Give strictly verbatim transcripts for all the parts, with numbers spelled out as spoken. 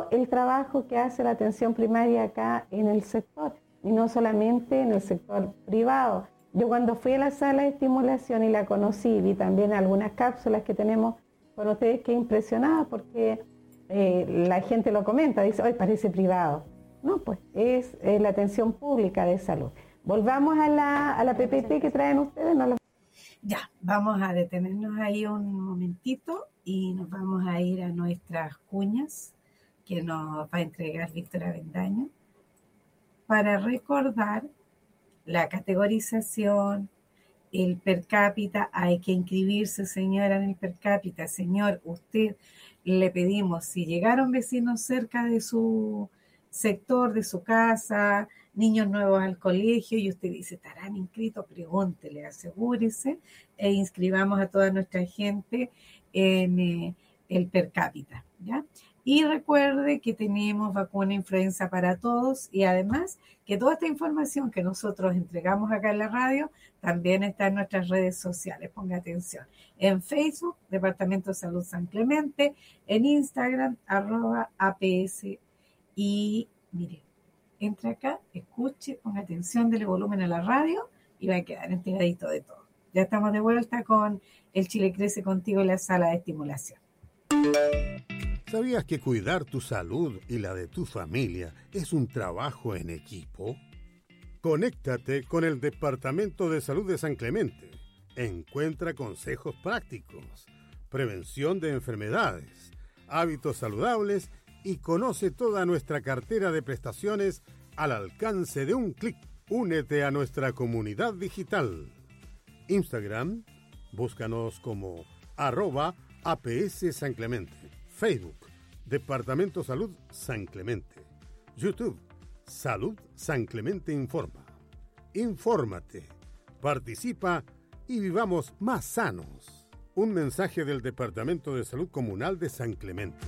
todo el trabajo que hace la atención primaria acá en el sector, y no solamente en el sector privado. Yo cuando fui a la sala de estimulación y la conocí, vi también algunas cápsulas que tenemos con ustedes, que impresionada porque eh, la gente lo comenta, dice, hoy parece privado. No, pues es, es la atención pública de salud. Volvamos a la, a la P P T que traen ustedes. No la... Ya, vamos a detenernos ahí un momentito y nos vamos a ir a nuestras cuñas que nos va a entregar Víctor Avendaño para recordar la categorización, el per cápita. Hay que inscribirse, señora, en el per cápita. Señor, usted, le pedimos, si llegaron vecinos cerca de su sector, de su casa, niños nuevos al colegio, y usted dice, ¿estarán inscritos? Pregúntele, asegúrese, e inscribamos a toda nuestra gente en eh, el per cápita, ¿ya? Y recuerde que tenemos vacuna influenza para todos, y además que toda esta información que nosotros entregamos acá en la radio también está en nuestras redes sociales. Ponga atención. En Facebook, Departamento de Salud San Clemente, en Instagram, arroba A P S. Y mire, entre acá, escuche, ponga atención, dele volumen a la radio y va a quedar enteradito de todo. Ya estamos de vuelta con El Chile Crece Contigo en la sala de estimulación. ¿Sabías que cuidar tu salud y la de tu familia es un trabajo en equipo? Conéctate con el Departamento de Salud de San Clemente. Encuentra consejos prácticos, prevención de enfermedades, hábitos saludables y conoce toda nuestra cartera de prestaciones al alcance de un clic. Únete a nuestra comunidad digital. Instagram, búscanos como arroba A P S San Clemente. Facebook, Departamento Salud San Clemente. YouTube, Salud San Clemente Informa. Infórmate, participa y vivamos más sanos. Un mensaje del Departamento de Salud Comunal de San Clemente.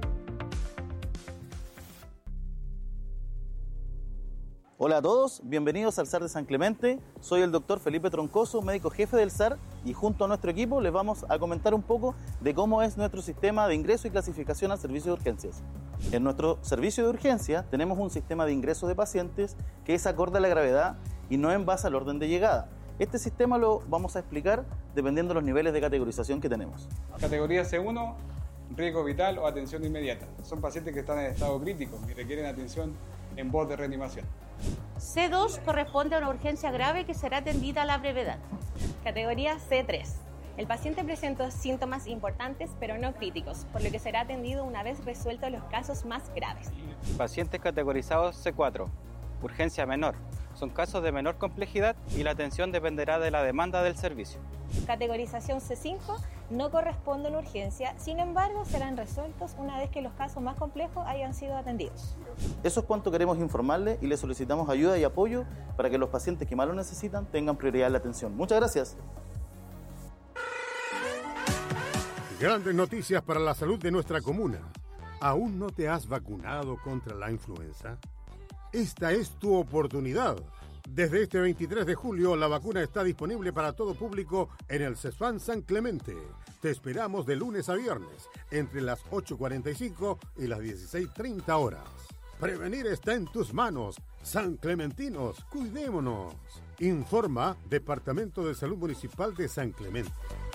Hola a todos, bienvenidos al S A R de San Clemente. Soy el doctor Felipe Troncoso, médico jefe del S A R, y junto a nuestro equipo les vamos a comentar un poco de cómo es nuestro sistema de ingreso y clasificación al servicio de urgencias. En nuestro servicio de urgencia tenemos un sistema de ingreso de pacientes que es acorde a la gravedad y no en base al orden de llegada. Este sistema lo vamos a explicar dependiendo de los niveles de categorización que tenemos. Categoría C uno, riesgo vital o atención inmediata. Son pacientes que están en estado crítico y requieren atención en voz de reanimación. C dos corresponde a una urgencia grave que será atendida a la brevedad. Categoría C tres. El paciente presenta síntomas importantes pero no críticos, por lo que será atendido una vez resueltos los casos más graves. Pacientes categorizados C cuatro. Urgencia menor. Son casos de menor complejidad y la atención dependerá de la demanda del servicio. Categorización C cinco. No corresponde a una urgencia, sin embargo serán resueltos una vez que los casos más complejos hayan sido atendidos. Eso es cuanto queremos informarle y le solicitamos ayuda y apoyo para que los pacientes que más lo necesitan tengan prioridad en la atención. Muchas gracias. Grandes noticias para la salud de nuestra comuna. ¿Aún no te has vacunado contra la influenza? Esta es tu oportunidad. Desde este veintitrés de julio, la vacuna está disponible para todo público en el CESFAM San Clemente. Te esperamos de lunes a viernes, entre las ocho cuarenta y cinco y las dieciséis treinta horas. Prevenir está en tus manos. San Clementinos, cuidémonos. Informa Departamento de Salud Municipal de San Clemente.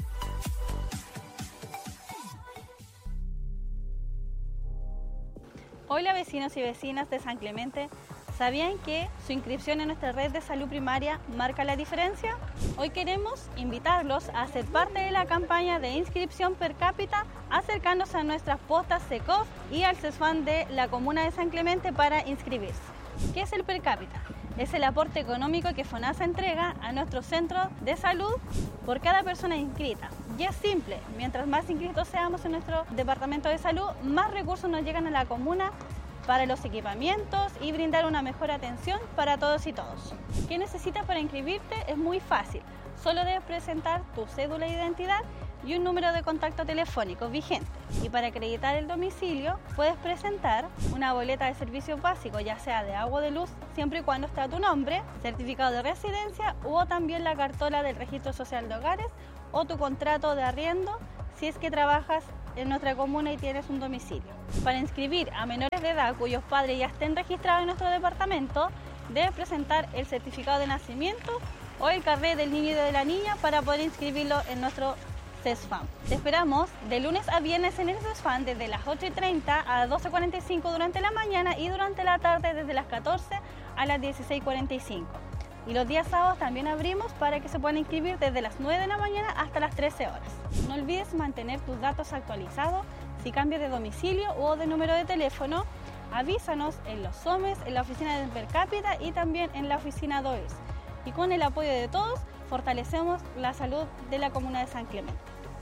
Hola vecinos y vecinas de San Clemente. ¿Sabían que su inscripción en nuestra red de salud primaria marca la diferencia? Hoy queremos invitarlos a ser parte de la campaña de inscripción per cápita, acercándose a nuestras postas SECOF y al CESFAM de la comuna de San Clemente para inscribirse. ¿Qué es el per cápita? Es el aporte económico que FONASA entrega a nuestro centro de salud por cada persona inscrita. Y es simple, mientras más inscritos seamos en nuestro departamento de salud, más recursos nos llegan a la comuna para los equipamientos y brindar una mejor atención para todos y todos. ¿Qué necesitas para inscribirte? Es muy fácil. Solo debes presentar tu cédula de identidad y un número de contacto telefónico vigente. Y para acreditar el domicilio, puedes presentar una boleta de servicios básicos, ya sea de agua o de luz, siempre y cuando esté a tu nombre, certificado de residencia o también la cartola del Registro Social de Hogares o tu contrato de arriendo si es que trabajas en nuestra comuna y tienes un domicilio. Para inscribir a menores de edad cuyos padres ya estén registrados en nuestro departamento, debes presentar el certificado de nacimiento o el carnet del niño y de la niña para poder inscribirlo en nuestro CESFAM. Te esperamos de lunes a viernes en el CESFAM desde las ocho y treinta a las doce cuarenta y cinco durante la mañana y durante la tarde desde las catorce a las dieciséis cuarenta y cinco. Y los días sábados también abrimos para que se puedan inscribir desde las nueve de la mañana hasta las trece horas. No olvides mantener tus datos actualizados. Si cambias de domicilio o de número de teléfono, avísanos en los SOMES, en la oficina de Per Cápita y también en la oficina D O E S. Y con el apoyo de todos, fortalecemos la salud de la comuna de San Clemente.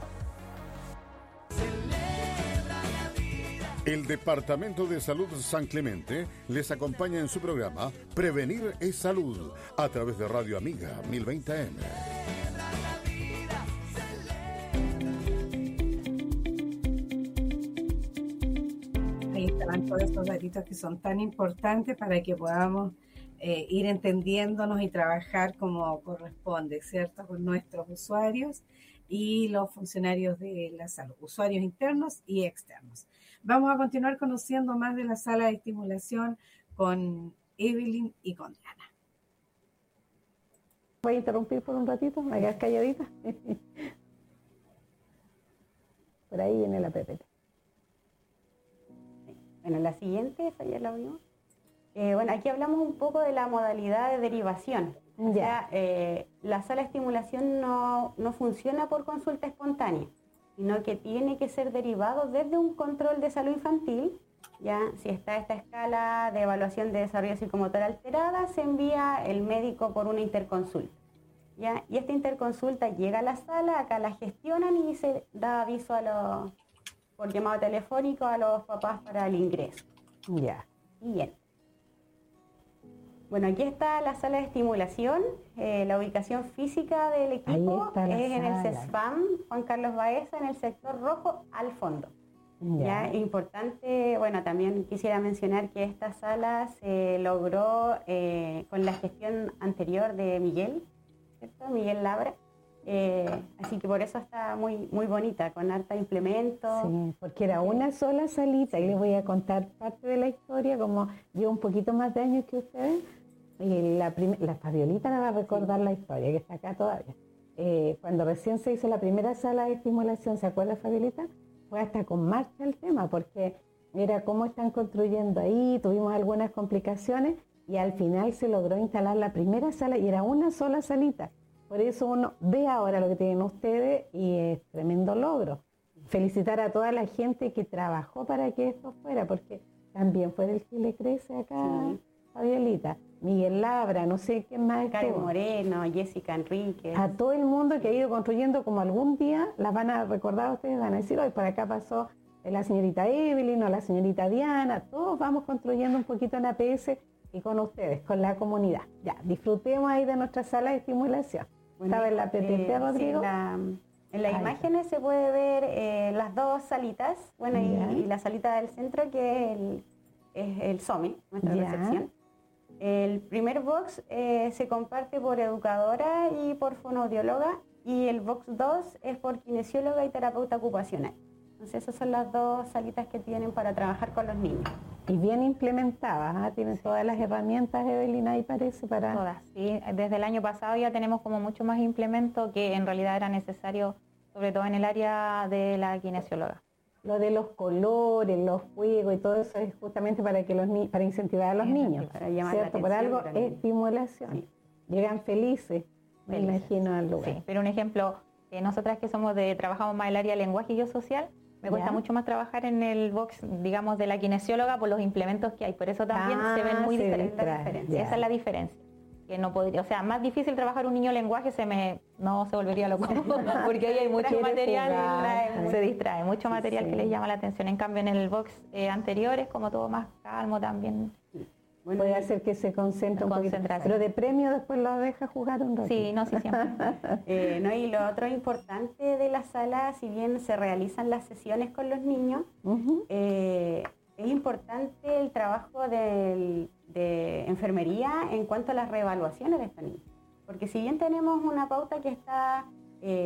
El Departamento de Salud San Clemente les acompaña en su programa Prevenir es Salud a través de Radio Amiga mil veinte A M. Ahí están todos estos datitos que son tan importantes para que podamos eh, ir entendiéndonos y trabajar como corresponde, ¿cierto? Con nuestros usuarios y los funcionarios de la salud, usuarios internos y externos. Vamos a continuar conociendo más de la sala de estimulación con Evelyn y con Diana. Voy a interrumpir por un ratito, me quedas calladita. Por ahí viene la P P T. Bueno, la siguiente, esa ya la vimos. Eh, bueno, aquí hablamos un poco de la modalidad de derivación. O sea, eh, la sala de estimulación no, no funciona por consulta espontánea, sino que tiene que ser derivado desde un control de salud infantil. Ya, si está esta escala de evaluación de desarrollo psicomotor alterada, se envía el médico por una interconsulta. Ya, y esta interconsulta llega a la sala, acá la gestionan y se da aviso a los, por llamado telefónico a los papás para el ingreso. Ya. Bien. Bueno, aquí está la sala de estimulación, eh, la ubicación física del equipo es en el CESFAM Juan Carlos Baeza, en el sector rojo al fondo. Ya. Ya, importante, bueno, también quisiera mencionar que esta sala se logró eh, con la gestión anterior de Miguel, ¿cierto? Miguel Labra. Eh, así que por eso está muy muy bonita, con harta implemento. Sí, porque era una sola salita y les voy a contar parte de la historia, como llevo un poquito más de años que ustedes. Y la, prim- la Fabiolita la va a recordar sí. La historia, que está acá todavía. Eh, cuando recién se hizo la primera sala de estimulación, ¿se acuerda, Fabiolita? Fue hasta con marcha el tema, porque era cómo están construyendo ahí, tuvimos algunas complicaciones y al final se logró instalar la primera sala y era una sola salita. Por eso uno ve ahora lo que tienen ustedes y es tremendo logro. Felicitar a toda la gente que trabajó para que esto fuera, porque también fue el que le crece acá, sí. Fabiolita. Miguel Labra, no sé qué más. Karen Moreno, Jessica Enríquez. A todo el mundo que ha ido construyendo, como algún día las van a recordar ustedes, van a decir, hoy por acá pasó la señorita Evelyn o la señorita Diana. Todos vamos construyendo un poquito en A P S y con ustedes, con la comunidad. Ya, disfrutemos ahí de nuestra sala de estimulación. Bueno, ¿Estaba en la P P T, eh, Rodrigo? Sí, la, en las imágenes se puede ver eh, las dos salitas, bueno, y, y la salita del centro que es el, es el SOME, nuestra ya. recepción. El primer box eh, se comparte por educadora y por fonoaudióloga, y el box dos es por kinesióloga y terapeuta ocupacional. Entonces esas son las dos salitas que tienen para trabajar con los niños. Y bien implementadas, ¿eh? Tienen sí. todas las herramientas, Evelyn, ahí parece para... Todas, sí. Desde el año pasado ya tenemos como mucho más implemento que en realidad era necesario, sobre todo en el área de la kinesióloga. Lo de los colores, los juegos y todo eso es justamente para que los ni- para incentivar a los sí, niños, para llamar ¿cierto? La atención, por algo, estimulación. Sí. Llegan felices, me felices. imagino, al lugar. Sí, pero un ejemplo, eh, nosotras que somos de, trabajamos más el área de lenguaje y yo social, me cuesta ¿Ya? mucho más trabajar en el box, digamos, de la kinesióloga por los implementos que hay, por eso también ah, se ven muy se diferentes. Esa es la diferencia. Que no podría, o sea, más difícil trabajar un niño lenguaje, se me no se volvería loco, porque ahí hay mucho material, distrae, se distrae, mucho material sí. que les llama la atención. En cambio, en el box eh, anterior es como todo más calmo también. Bueno, puede hacer que se concentre un poquito, pero de premio después lo deja jugar un rato. Sí, no, sí, siempre. eh, no, y lo otro importante de la sala, si bien se realizan las sesiones con los niños, uh-huh. eh, es importante el trabajo del, de enfermería en cuanto a las reevaluaciones de estos niños. Porque si bien tenemos una pauta que está eh,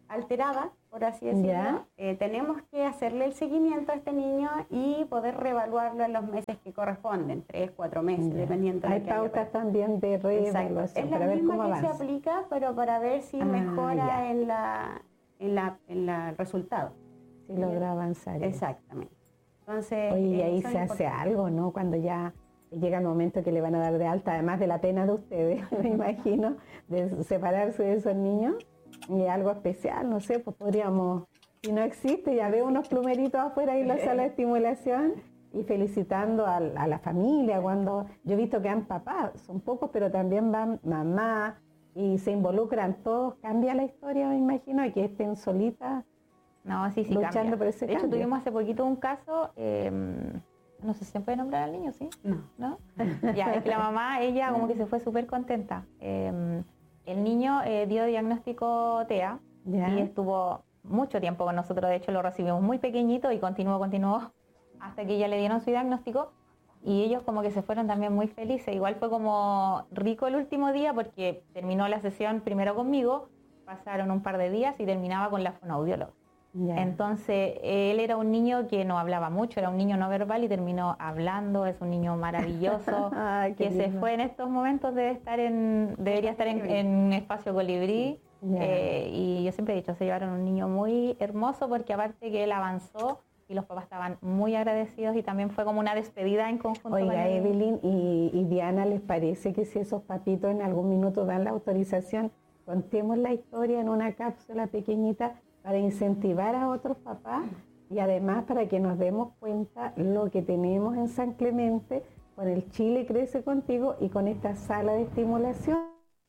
alterada, por así decirlo, eh, tenemos que hacerle el seguimiento a este niño y poder reevaluarlo en los meses que corresponden, tres, cuatro meses, yeah. dependiendo de Hay pautas también de reevaluación para ver cómo avanza. Es la misma que se aplica, pero para ver si ah, mejora en la, en la, en la, el resultado. Si logra avanzar. Exactamente. Entonces, oye, y ahí se hace algo, ¿no? Cuando ya llega el momento que le van a dar de alta, además de la pena de ustedes, me imagino, de separarse de esos niños. Y algo especial, no sé, pues podríamos, si no existe, ya veo unos plumeritos afuera ahí en la sala de estimulación y felicitando a, a la familia. Cuando yo he visto que van papás, son pocos, pero también van mamá y se involucran todos, cambia la historia, me imagino, y que estén solitas. No, sí, sí, luchando cambia. por ese de cambio. hecho, tuvimos hace poquito un caso, eh, no sé si se puede nombrar al niño, ¿sí? No. ¿No? Ya, es que la mamá, ella como que se fue súper contenta. Eh, El niño eh, dio diagnóstico T E A yeah. y estuvo mucho tiempo con nosotros. De hecho, lo recibimos muy pequeñito y continuó, continuó hasta que ya le dieron su diagnóstico. Y ellos como que se fueron también muy felices. Igual fue como rico el último día porque terminó la sesión primero conmigo, pasaron un par de días y terminaba con la fonoaudióloga. Yeah. Entonces, él era un niño que no hablaba mucho, era un niño no verbal y terminó hablando. Es un niño maravilloso Ay, que lindo. Se fue en estos momentos, debe estar en, debería estar en, en Espacio Colibrí. Yeah. Eh, y yo siempre he dicho, se llevaron un niño muy hermoso porque aparte que él avanzó y los papás estaban muy agradecidos y también fue como una despedida en conjunto. Oiga, Evelyn y, y Diana, ¿les parece que si esos papitos en algún minuto dan la autorización, contemos la historia en una cápsula pequeñita para incentivar a otros papás y además para que nos demos cuenta lo que tenemos en San Clemente con el Chile Crece Contigo y con esta sala de estimulación?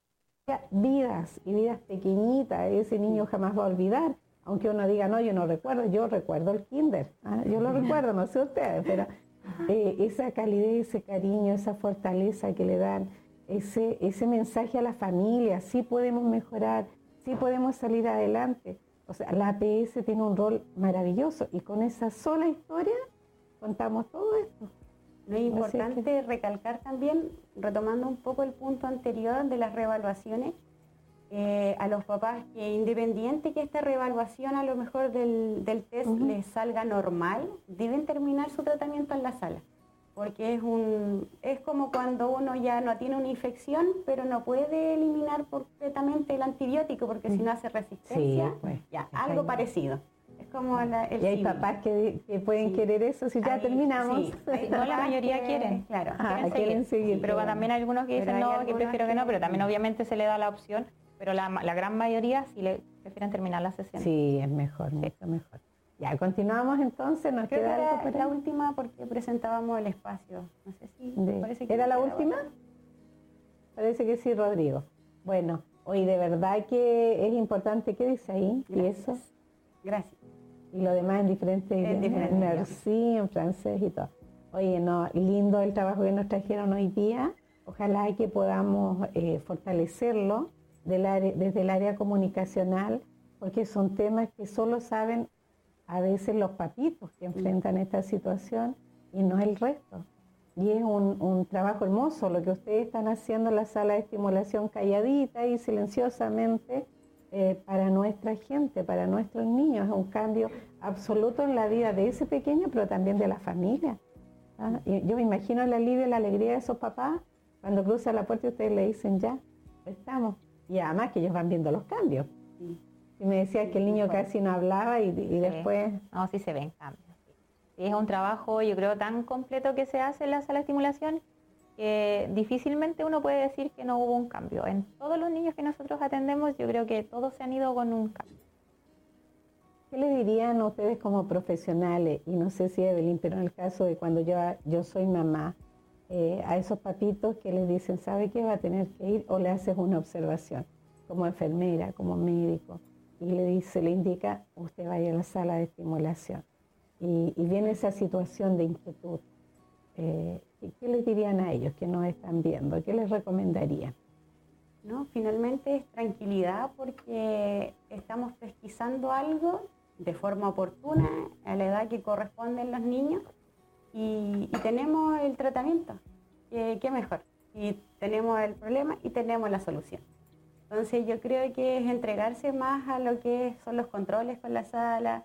Vidas y vidas pequeñitas, ese niño jamás va a olvidar, aunque uno diga, no, yo no recuerdo, yo recuerdo el kinder, ¿ah? Yo lo recuerdo, no sé ustedes, pero eh, esa calidez, ese cariño, esa fortaleza que le dan, ese, ese mensaje a la familia, sí podemos mejorar, sí podemos salir adelante. O sea, la A P S tiene un rol maravilloso y con esa sola historia contamos todo esto. No es importante que... recalcar también, retomando un poco el punto anterior de las reevaluaciones, eh, a los papás que independiente que esta reevaluación a lo mejor del, del test uh-huh. les salga normal, deben terminar su tratamiento en la sala. Porque es un es como cuando uno ya no tiene una infección, pero no puede eliminar completamente el antibiótico, porque si no hace resistencia, sí, pues, ya, algo parecido. Es como la, el y hay símil. Papás que, que pueden sí. querer eso, si ya ahí, terminamos. Sí. No, la mayoría que, quieren, claro, ah, quieren, quieren seguir. seguir. Pero bueno, también hay algunos que dicen no, que prefiero que, que no, pero también obviamente se le da la opción, pero la, la gran mayoría sí le prefieren terminar la sesión. Sí, es mejor, sí. mucho mejor. Ya, continuamos entonces, nos Creo queda que algo era la última porque presentábamos el espacio. No sé si de, parece que ¿Era la última? Ahora. Parece que sí, Rodrigo. Bueno, hoy de verdad que es importante, ¿qué dice ahí? Gracias. ¿Y eso? Gracias. Y lo demás en diferentes idiomas, en merci, en francés y todo. Oye, no, lindo el trabajo que nos trajeron hoy día. Ojalá que podamos eh, fortalecerlo del área, desde el área comunicacional, porque son temas que solo saben a veces los papitos que enfrentan esta situación y no el resto. Y es un, un trabajo hermoso lo que ustedes están haciendo en la sala de estimulación calladita y silenciosamente eh, para nuestra gente, para nuestros niños. Es un cambio absoluto en la vida de ese pequeño, pero también de la familia. ¿Ah? Y yo me imagino el alivio y la alegría de esos papás cuando cruzan la puerta y ustedes le dicen ya, estamos. Y además que ellos van viendo los cambios. Sí. Y me decía sí, que el niño sí, casi no hablaba y, y sí. después... No, sí se ven cambios. Sí, es un trabajo, yo creo, tan completo que se hace en la sala de estimulación que difícilmente uno puede decir que no hubo un cambio. En todos los niños que nosotros atendemos, yo creo que todos se han ido con un cambio. ¿Qué le dirían a ustedes como profesionales? Y no sé si Evelyn, pero en el caso de cuando yo, yo soy mamá, eh, a esos papitos que les dicen, ¿sabe qué? Va a tener que ir, o le haces una observación como enfermera, como médico. Y le dice, le indica, usted vaya a la sala de estimulación. Y, y viene esa situación de inquietud. Eh, ¿Qué les dirían a ellos que nos están viendo? ¿Qué les recomendarían? No, finalmente es tranquilidad porque estamos pesquisando algo de forma oportuna a la edad que corresponden los niños y, y tenemos el tratamiento. ¿Qué, qué mejor? Y tenemos el problema y tenemos la solución. Entonces yo creo que es entregarse más a lo que son los controles con la sala,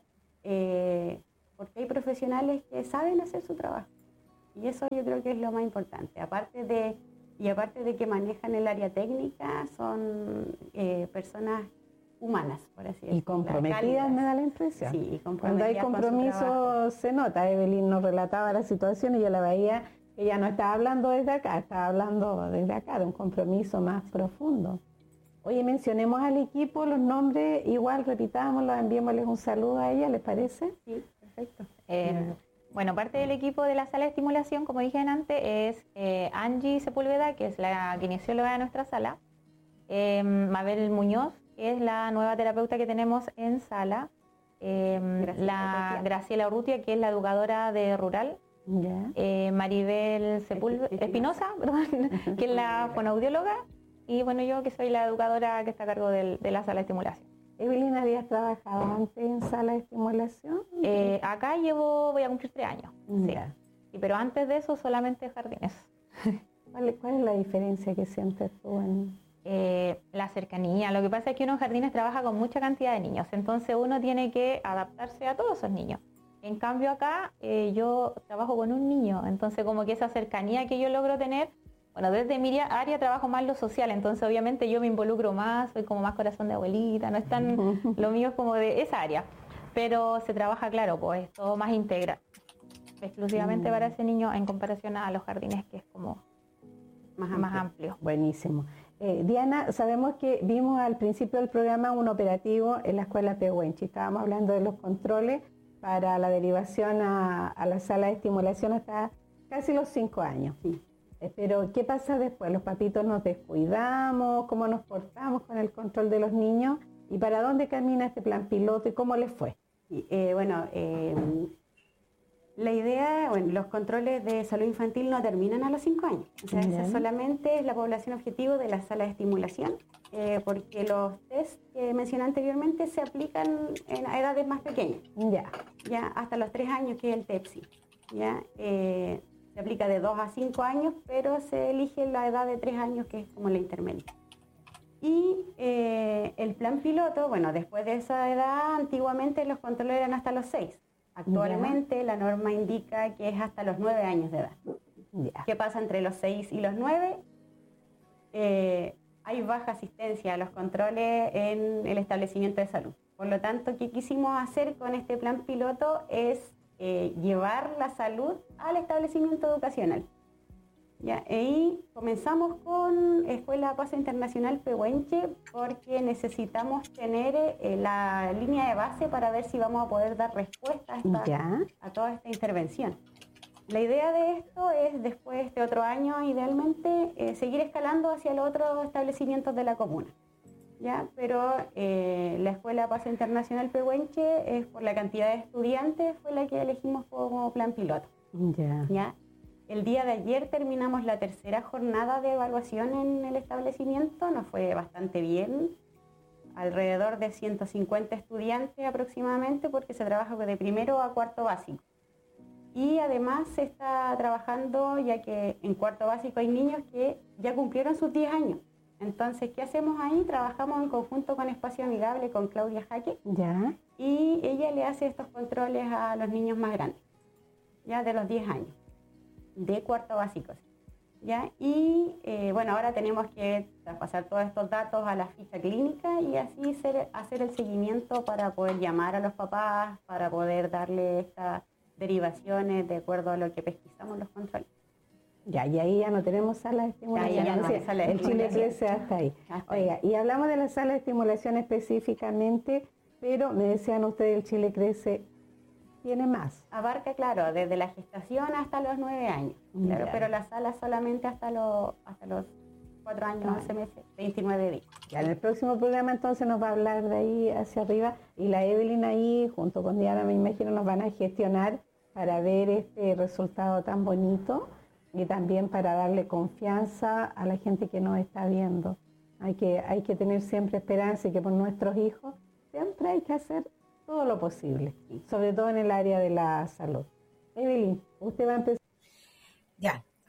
eh, porque hay profesionales que saben hacer su trabajo. Y eso yo creo que es lo más importante. Aparte de, y aparte de que manejan el área técnica, son eh, personas humanas, por así decirlo. Y comprometidas, me da la impresión. Sí, y cuando hay compromiso se nota. Evelyn nos relataba la situación y yo la veía, ella no estaba hablando desde acá, estaba hablando desde acá, de un compromiso más profundo. Oye, mencionemos al equipo, los nombres, igual repitámoslos, enviémosles un saludo a ella, ¿les parece? Sí, perfecto. Eh, bueno, parte del equipo de la sala de estimulación, como dije antes, es eh, Angie Sepúlveda, que es la kinesióloga de nuestra sala, eh, Mabel Muñoz, que es la nueva terapeuta que tenemos en sala, eh, Graciela la Urrutia. Graciela Urrutia, que es la educadora de Rural, yeah. eh, Maribel Sepúlveda, Espinosa, perdón, que es la fonoaudióloga, y bueno, yo que soy la educadora que está a cargo del, de la sala de estimulación. Evelyn, ¿habías trabajado antes en sala de estimulación? Eh, acá llevo, voy a cumplir tres años, yeah. sí. Pero antes de eso solamente jardines. ¿Cuál, ¿Cuál es la diferencia que sientes tú en...? Eh, la cercanía. Lo que pasa es que uno en jardines trabaja con mucha cantidad de niños, entonces uno tiene que adaptarse a todos esos niños. En cambio acá eh, yo trabajo con un niño, entonces como que esa cercanía que yo logro tener, bueno, desde mi área trabajo más lo social, entonces obviamente yo me involucro más, soy como más corazón de abuelita, no es tan, lo mío es como de esa área, pero se trabaja, claro, pues todo más integral, exclusivamente mm. para ese niño en comparación a los jardines, que es como más amplio. Más amplio. Buenísimo. Eh, Diana, sabemos que vimos al principio del programa un operativo en la escuela Pehuenche. Estábamos hablando de los controles para la derivación a, a la sala de estimulación hasta casi los cinco años. Sí. Eh, pero, ¿qué pasa después? ¿Los papitos nos descuidamos? ¿Cómo nos portamos con el control de los niños? ¿Y para dónde camina este plan piloto y cómo les fue? Sí, eh, bueno, eh, la idea, bueno, los controles de salud infantil no terminan a los cinco años. O sea, esa solamente es la población objetivo de la sala de estimulación, eh, porque los test que mencioné anteriormente se aplican en edades más pequeñas. Ya. Ya hasta los tres años, que es el TEPSI. Ya, eh, se aplica de dos a cinco años, pero se elige la edad de tres años, que es como la intermedia. Y eh, el plan piloto, bueno, después de esa edad, antiguamente los controles eran hasta los seis. Actualmente ya. La norma indica que es hasta los nueve años de edad. Ya. ¿Qué pasa entre los seis y los nueve? Eh, hay baja asistencia a los controles en el establecimiento de salud. Por lo tanto, ¿qué quisimos hacer con este plan piloto? Es eh, llevar la salud al establecimiento educacional. Ya, y comenzamos con Escuela Paso Internacional Pehuenche porque necesitamos tener eh, la línea de base para ver si vamos a poder dar respuesta a, esta, a toda esta intervención. La idea de esto es, después de este otro año, idealmente, eh, seguir escalando hacia los otros establecimientos de la comuna. ¿Ya? Pero eh, la Escuela Paso Internacional Pehuenche, es por la cantidad de estudiantes, fue la que elegimos como plan piloto. Ya. ¿Ya? El día de ayer terminamos la tercera jornada de evaluación en el establecimiento, nos fue bastante bien, alrededor de ciento cincuenta estudiantes aproximadamente, porque se trabaja de primero a cuarto básico. Y además se está trabajando, ya que en cuarto básico hay niños que ya cumplieron sus diez años. Entonces, ¿qué hacemos ahí? Trabajamos en conjunto con Espacio Amigable, con Claudia Jaque, ya. Y ella le hace estos controles a los niños más grandes, ya de los diez años. De cuarto básico, ¿ya? Y eh, bueno, ahora tenemos que pasar todos estos datos a la ficha clínica y así ser, hacer el seguimiento para poder llamar a los papás, para poder darle estas derivaciones de acuerdo a lo que pesquisamos los controles. Ya, y ahí ya no tenemos sala de estimulación. Ya, ya no sí, hay sala de el Chile crece hasta ahí. Hasta Oiga, ahí. Y hablamos de la sala de estimulación específicamente, pero me decían ustedes, el Chile crece tiene más. Abarca, claro, desde la gestación hasta los nueve años, claro, pero la sala solamente hasta los hasta los cuatro años, ah. once meses, veintinueve días. Ya en el próximo programa entonces nos va a hablar de ahí hacia arriba, y la Evelyn ahí, junto con Diana, me imagino, nos van a gestionar para ver este resultado tan bonito y también para darle confianza a la gente que nos está viendo. Hay que, hay que tener siempre esperanza, y que por nuestros hijos siempre hay que hacer todo lo posible, sobre todo en el área de la salud. Evelyn, usted va a empezar. Ya,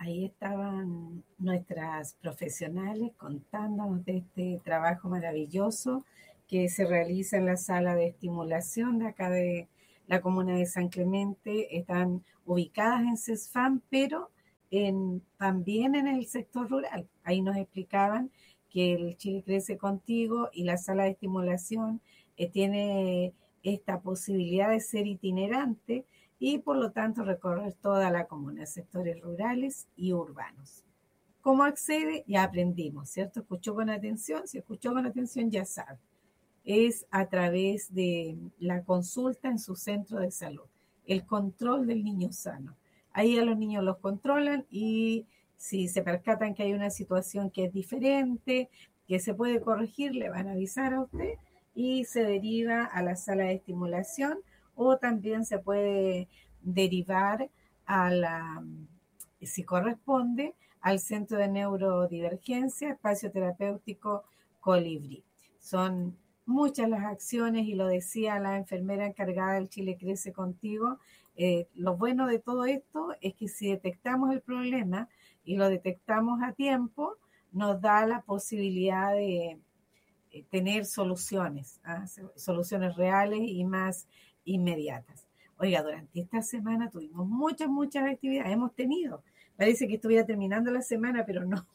ahí estaban nuestras profesionales contándonos de este trabajo maravilloso que se realiza en la sala de estimulación de acá de la comuna de San Clemente. Están ubicadas en CESFAM, pero en, también en el sector rural. Ahí nos explicaban que el Chile Crece Contigo y la sala de estimulación eh, tiene esta posibilidad de ser itinerante y por lo tanto recorrer toda la comuna, sectores rurales y urbanos. ¿Cómo accede? Ya aprendimos, ¿cierto? Escuchó con atención, si escuchó con atención ya sabe. Es a través de la consulta en su centro de salud, el control del niño sano. Ahí a los niños los controlan y si se percatan que hay una situación que es diferente, que se puede corregir, le van a avisar a usted y se deriva a la sala de estimulación o también se puede derivar a la, si corresponde, al centro de neurodivergencia, espacio terapéutico Colibrí. Son muchas las acciones y lo decía la enfermera encargada del Chile Crece Contigo. Eh, lo bueno de todo esto es que si detectamos el problema y lo detectamos a tiempo, nos da la posibilidad de eh, tener soluciones, ¿ah? soluciones reales y más inmediatas. Oiga, durante esta semana tuvimos muchas, muchas actividades, hemos tenido, parece que estuviera terminando la semana, pero no,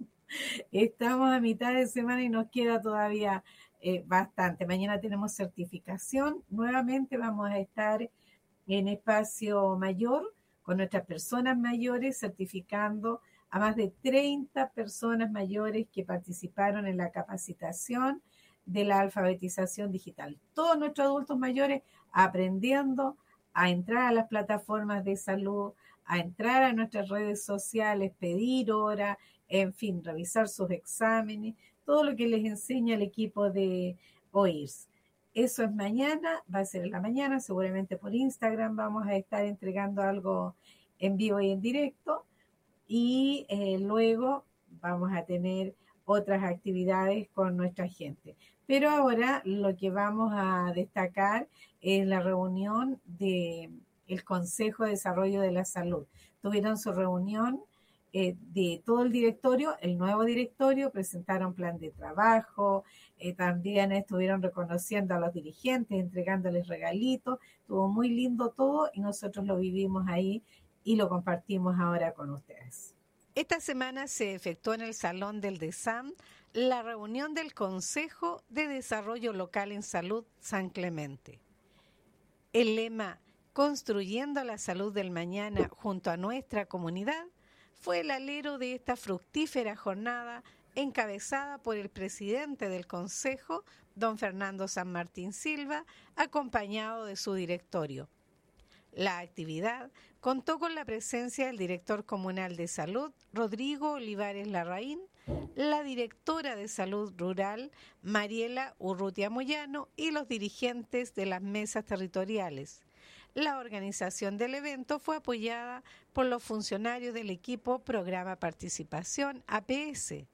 estamos a mitad de semana y nos queda todavía eh, bastante. Mañana tenemos certificación, nuevamente vamos a estar en espacio mayor con nuestras personas mayores, certificando a más de treinta personas mayores que participaron en la capacitación de la alfabetización digital. Todos nuestros adultos mayores aprendiendo a entrar a las plataformas de salud, a entrar a nuestras redes sociales, pedir hora, en fin, revisar sus exámenes, todo lo que les enseña el equipo de O I R S. Eso es mañana, va a ser en la mañana, seguramente por Instagram vamos a estar entregando algo en vivo y en directo y eh, luego vamos a tener otras actividades con nuestra gente. Pero ahora lo que vamos a destacar es la reunión del Consejo de Desarrollo de la Salud. Tuvieron su reunión eh, de todo el directorio, el nuevo directorio, presentaron plan de trabajo, eh, también estuvieron reconociendo a los dirigentes, entregándoles regalitos, estuvo muy lindo todo y nosotros lo vivimos ahí y lo compartimos ahora con ustedes. Esta semana se efectuó en el Salón del DESAM la reunión del Consejo de Desarrollo Local en Salud San Clemente. El lema Construyendo la Salud del Mañana junto a nuestra comunidad fue el alero de esta fructífera jornada encabezada por el presidente del Consejo, don Fernando San Martín Silva, acompañado de su directorio. La actividad contó con la presencia del director comunal de salud, Rodrigo Olivares Larraín, la directora de salud rural, Mariela Urrutia Moyano, y los dirigentes de las mesas territoriales. La organización del evento fue apoyada por los funcionarios del equipo Programa Participación A P S.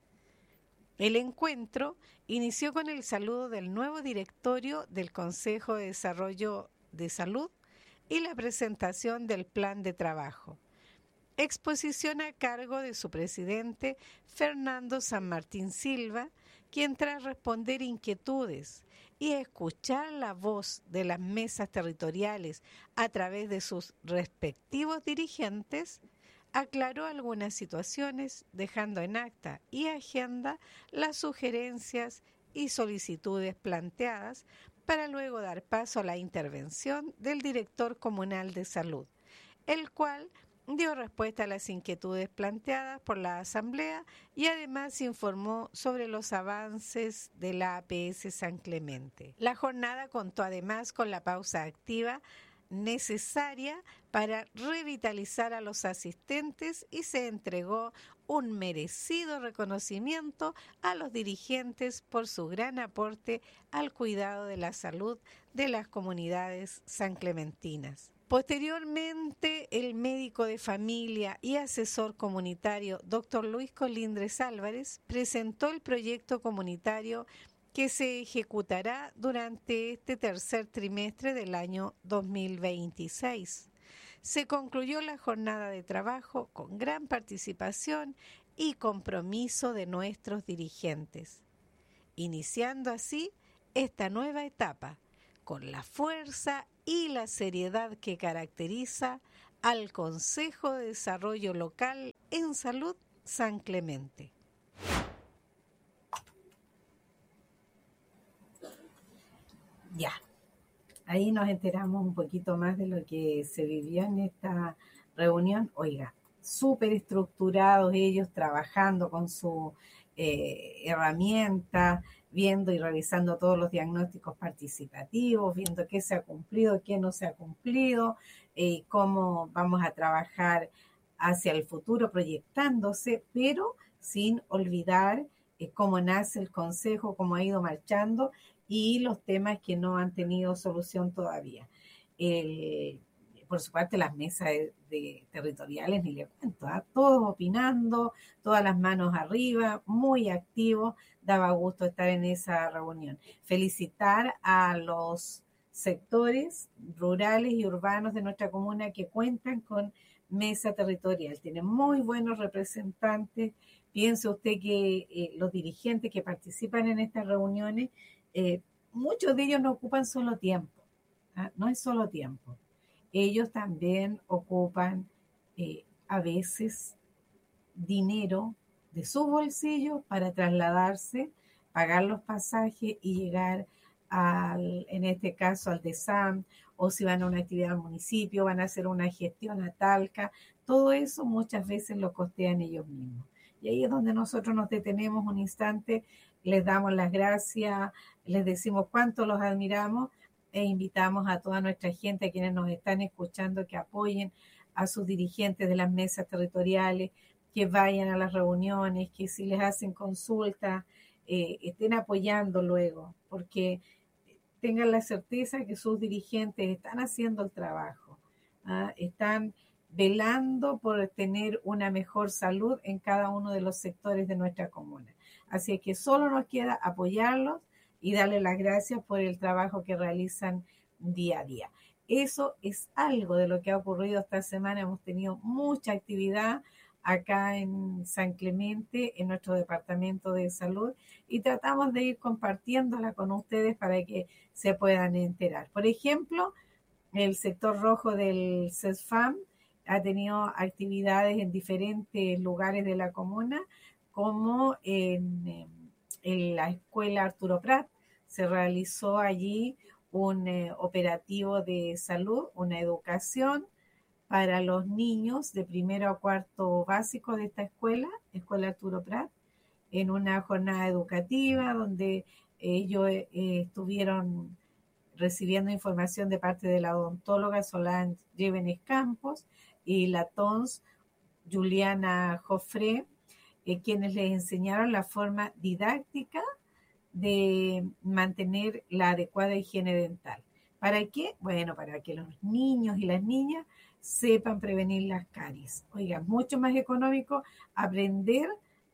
El encuentro inició con el saludo del nuevo directorio del Consejo de Desarrollo de Salud y la presentación del plan de trabajo. Exposición a cargo de su presidente, Fernando San Martín Silva, quien tras responder inquietudes y escuchar la voz de las mesas territoriales a través de sus respectivos dirigentes, aclaró algunas situaciones, dejando en acta y agenda las sugerencias y solicitudes planteadas para luego dar paso a la intervención del director comunal de salud, el cual dio respuesta a las inquietudes planteadas por la Asamblea y además informó sobre los avances de la A P S San Clemente. La jornada contó además con la pausa activa necesaria para revitalizar a los asistentes y se entregó un merecido reconocimiento a los dirigentes por su gran aporte al cuidado de la salud de las comunidades sanclementinas. Posteriormente, el médico de familia y asesor comunitario doctor Luis Colindres Álvarez presentó el proyecto comunitario que se ejecutará durante este tercer trimestre del año dos mil veintiséis. se concluyó la jornada de trabajo con gran participación y compromiso de nuestros dirigentes, iniciando así esta nueva etapa con la fuerza y la seriedad que caracteriza al Consejo de Desarrollo Local en Salud San Clemente. Ya, ahí nos enteramos un poquito más de lo que se vivió en esta reunión. Oiga, súper estructurados ellos, trabajando con su eh, herramienta, viendo y revisando todos los diagnósticos participativos, viendo qué se ha cumplido, qué no se ha cumplido, eh, cómo vamos a trabajar hacia el futuro proyectándose, pero sin olvidar eh, cómo nace el Consejo, cómo ha ido marchando y los temas que no han tenido solución todavía. El, por su parte, las mesas de, de territoriales, ni le cuento, ¿eh? Todos opinando, todas las manos arriba, muy activos. Daba gusto estar en esa reunión. Felicitar a los sectores rurales y urbanos de nuestra comuna que cuentan con mesa territorial. Tienen muy buenos representantes. Piense usted que eh, los dirigentes que participan en estas reuniones, eh, muchos de ellos no ocupan solo tiempo, ¿ah? No es solo tiempo. Ellos también ocupan eh, a veces dinero de su bolsillo para trasladarse, pagar los pasajes y llegar al, en este caso al DESAM, o si van a una actividad al municipio, van a hacer una gestión a Talca, todo eso muchas veces lo costean ellos mismos. Y ahí es donde nosotros nos detenemos un instante, les damos las gracias, les decimos cuánto los admiramos e invitamos a toda nuestra gente, a quienes nos están escuchando, que apoyen a sus dirigentes de las mesas territoriales, que vayan a las reuniones, que si les hacen consultas, eh, estén apoyando luego, porque tengan la certeza que sus dirigentes están haciendo el trabajo, ¿ah? Están velando por tener una mejor salud en cada uno de los sectores de nuestra comuna. Así que solo nos queda apoyarlos y darles las gracias por el trabajo que realizan día a día. Eso es algo de lo que ha ocurrido esta semana. Hemos tenido mucha actividad acá en San Clemente, en nuestro departamento de salud, y tratamos de ir compartiéndola con ustedes para que se puedan enterar. Por ejemplo, el sector rojo del CESFAM ha tenido actividades en diferentes lugares de la comuna, como en, en la escuela Arturo Prat. Se realizó allí un eh, operativo de salud, una educación para los niños de primero a cuarto básico de esta escuela, Escuela Arturo Prat, en una jornada educativa donde ellos eh, estuvieron recibiendo información de parte de la odontóloga Solange Llévenes Campos y la T O N S Juliana Joffre, eh, quienes les enseñaron la forma didáctica de mantener la adecuada higiene dental. ¿Para qué? Bueno, para que los niños y las niñas sepan prevenir las caries. Oiga, mucho más económico aprender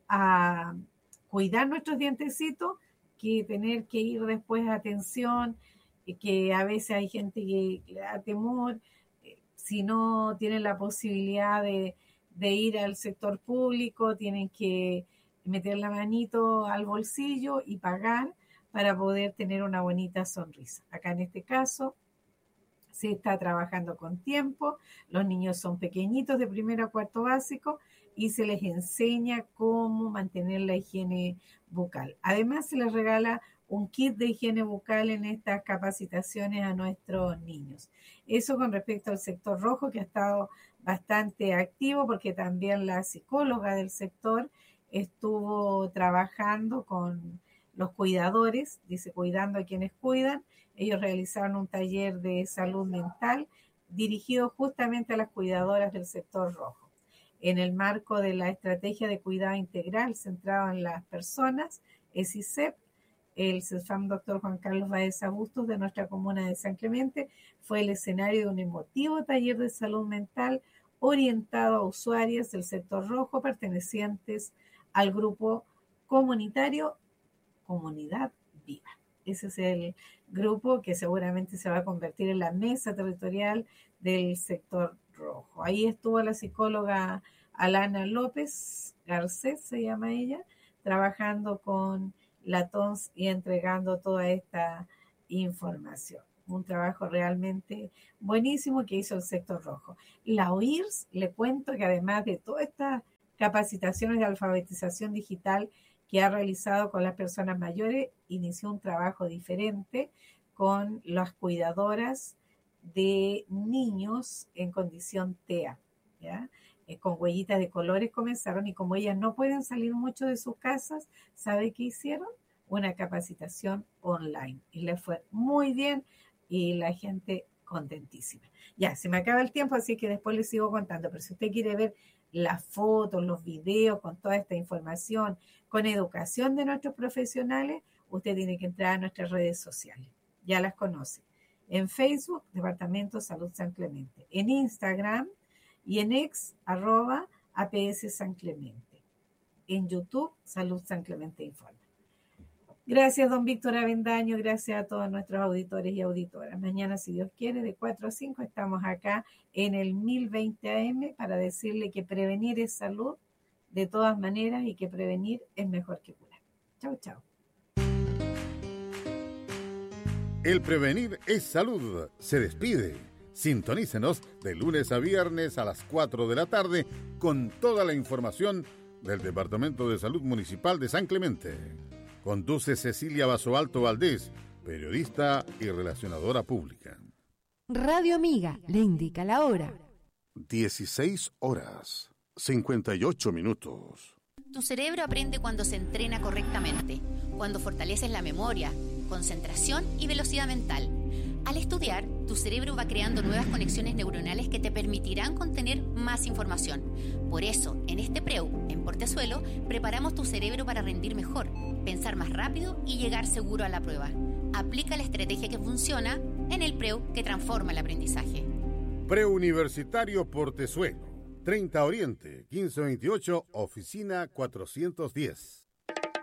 a cuidar nuestros dientecitos que tener que ir después a atención, que a veces hay gente que le da temor, si no tienen la posibilidad de, de ir al sector público, tienen que meter la manito al bolsillo y pagar para poder tener una bonita sonrisa. Acá en este caso se está trabajando con tiempo, los niños son pequeñitos de primero a cuarto básico y se les enseña cómo mantener la higiene bucal. Además se les regala un kit de higiene bucal en estas capacitaciones a nuestros niños. Eso con respecto al sector rojo, que ha estado bastante activo, porque también la psicóloga del sector estuvo trabajando con los cuidadores, dice cuidando a quienes cuidan. Ellos realizaron un taller de salud mental dirigido justamente a las cuidadoras del sector rojo. En el marco de la estrategia de cuidado integral centrado en las personas, E S I C E P, el CESFAM doctor Juan Carlos Baeza Bustos de nuestra comuna de San Clemente fue el escenario de un emotivo taller de salud mental orientado a usuarias del sector rojo pertenecientes al grupo comunitario Comunidad Viva. Ese es el grupo que seguramente se va a convertir en la mesa territorial del sector rojo. Ahí estuvo la psicóloga Alana López Garcés, se llama ella, trabajando con la T O N S y entregando toda esta información. Un trabajo realmente buenísimo que hizo el sector rojo. La O I R S, le cuento que además de todas estas capacitaciones de alfabetización digital que ha realizado con las personas mayores, inició un trabajo diferente con las cuidadoras de niños en condición T E A, ¿ya? Eh, con huellitas de colores comenzaron, y como ellas no pueden salir mucho de sus casas, ¿sabe qué hicieron? Una capacitación online, y les fue muy bien y la gente contentísima. Ya, se me acaba el tiempo, así que después les sigo contando, pero si usted quiere ver las fotos, los videos, con toda esta información, con educación de nuestros profesionales, usted tiene que entrar a nuestras redes sociales. Ya las conoce. En Facebook, Departamento Salud San Clemente. En Instagram y en X, arroba A P S San Clemente. En YouTube, Salud San Clemente Informa. Gracias, don Víctor Avendaño. Gracias a todos nuestros auditores y auditoras. Mañana, si Dios quiere, de cuatro a cinco, estamos acá en el mil veinte A M para decirle que prevenir es salud de todas maneras y que prevenir es mejor que curar. Chau, chau. El prevenir es salud. Se despide. Sintonícenos de lunes a viernes a las cuatro de la tarde con toda la información del Departamento de Salud Municipal de San Clemente. Conduce Cecilia Basoalto Valdés, periodista y relacionadora pública. Radio Amiga le indica la hora. dieciséis horas, cincuenta y ocho minutos. Tu cerebro aprende cuando se entrena correctamente, cuando fortaleces la memoria, concentración y velocidad mental. Al estudiar, tu cerebro va creando nuevas conexiones neuronales que te permitirán contener más información. Por eso, en este Preu, en Portezuelo, preparamos tu cerebro para rendir mejor, pensar más rápido y llegar seguro a la prueba. Aplica la estrategia que funciona en el Preu que transforma el aprendizaje. Preuniversitario Portezuelo, treinta Oriente, quince veintiocho, oficina cuatrocientos diez.